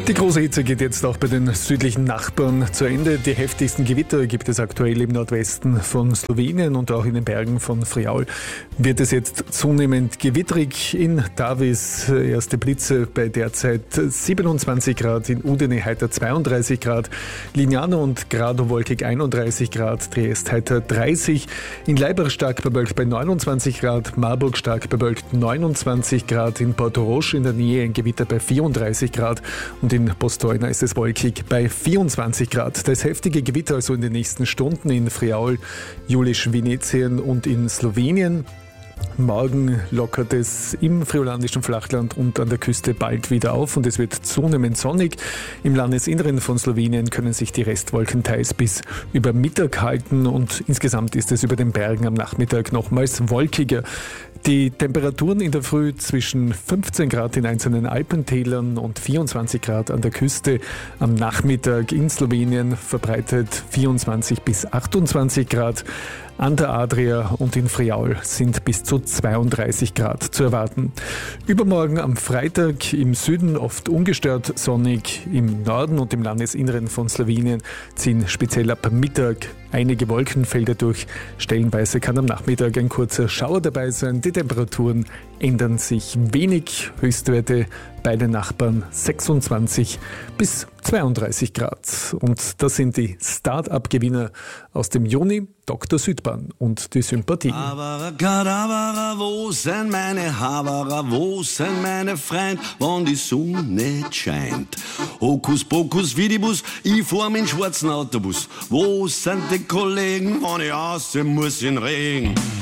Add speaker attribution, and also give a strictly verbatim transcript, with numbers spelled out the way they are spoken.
Speaker 1: Die große Hitze geht jetzt auch bei den südlichen Nachbarn zu Ende. Die heftigsten Gewitter gibt es aktuell im Nordwesten von Slowenien und auch in den Bergen von Friaul. Wird es jetzt zunehmend gewitterig. In Davis erste Blitze bei derzeit siebenundzwanzig Grad, in Udine heiter zweiunddreißig Grad, Lignano und Grado wolkig einunddreißig Grad, Triest heiter dreißig, in Laibach stark bewölkt bei neunundzwanzig Grad, Marburg stark bewölkt neunundzwanzig Grad, in Porto Roche in der Nähe ein Gewitter bei vierunddreißig Grad und in Postojna ist es wolkig bei vierundzwanzig Grad. Das heftige Gewitter also in den nächsten Stunden in Friaul, Julisch, Venetien und in Slowenien. Morgen lockert es im friolandischen Flachland und an der Küste bald wieder auf und es wird zunehmend sonnig. Im Landesinneren von Slowenien können sich die Restwolken teils bis über Mittag halten und insgesamt ist es über den Bergen am Nachmittag nochmals wolkiger. Die Temperaturen in der Früh zwischen fünfzehn Grad in einzelnen Alpentälern und vierundzwanzig Grad an der Küste. Am Nachmittag in Slowenien verbreitet vierundzwanzig bis achtundzwanzig Grad. An der Adria und in Friaul sind bis zu zweiunddreißig Grad zu erwarten. Übermorgen am Freitag im Süden oft ungestört sonnig, im Norden und im Landesinneren von Slowenien ziehen speziell ab Mittag einige Wolkenfelder durch. Stellenweise kann am Nachmittag ein kurzer Schauer dabei sein. Die Temperaturen ändern sich wenig. Höchstwerte bei den Nachbarn sechsundzwanzig bis zweiunddreißig Grad. Und das sind die Start-up-Gewinner aus dem Juni, Doktor Südbahn und die Sympathie.
Speaker 2: Abracadabra, wo sind meine Haberer, wo sind meine Freund, wann die Sonne scheint? Hokus pokus fidibus, ich fahr mit schwarzen Autobus. Wo sind die Kollegen, wann ich aussehen muss in Regen?